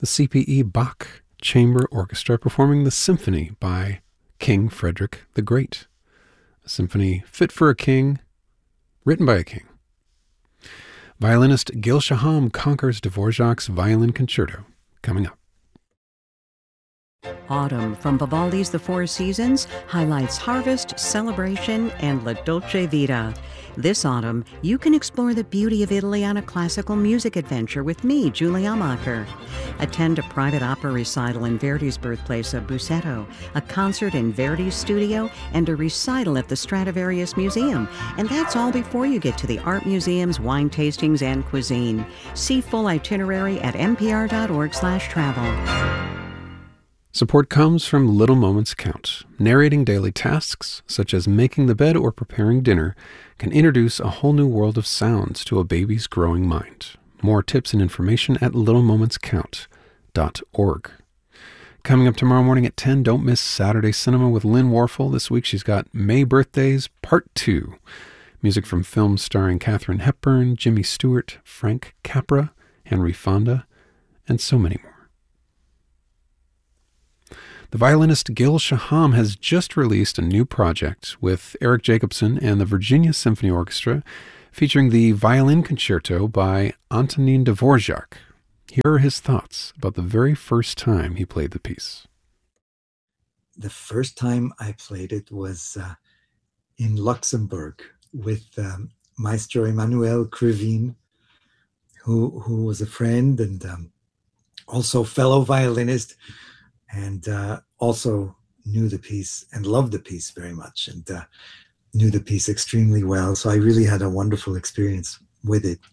the CPE Bach Chamber Orchestra performing the Symphony by King Frederick the Great, a symphony fit for a king, written by a king. Violinist Gil Shaham conquers Dvorak's Violin Concerto, coming up. Autumn from Vivaldi's The Four Seasons highlights harvest, celebration, and La Dolce Vita. This autumn, you can explore the beauty of Italy on a classical music adventure with me, Julie Amacher. Attend a private opera recital in Verdi's birthplace of Busseto, a concert in Verdi's studio, and a recital at the Stradivarius Museum. And that's all before you get to the art museums, wine tastings, and cuisine. See full itinerary at npr.org/travel. Support comes from Little Moments Count. Narrating daily tasks, such as making the bed or preparing dinner, can introduce a whole new world of sounds to a baby's growing mind. More tips and information at littlemomentscount.org. Coming up tomorrow morning at 10, don't miss Saturday Cinema with Lynn Warfel. This week she's got May Birthdays Part 2. Music from films starring Katharine Hepburn, Jimmy Stewart, Frank Capra, Henry Fonda, and so many more. The violinist Gil Shaham has just released a new project with Eric Jacobson and the Virginia Symphony Orchestra, featuring the Violin Concerto by Antonin Dvorak. Here are his thoughts about the very first time he played the piece. The first time I played it was in Luxembourg with Maestro Emmanuel Krivine, who was a friend and also fellow violinist, and also knew the piece and loved the piece very much, and knew the piece extremely well. So I really had a wonderful experience with it.